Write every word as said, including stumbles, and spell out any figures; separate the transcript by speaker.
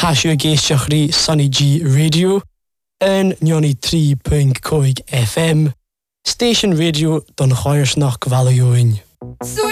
Speaker 1: Hasio géisteachrí Sunny G Radio en ninety three point five F M. Station Radio don Chairsnach Valioin.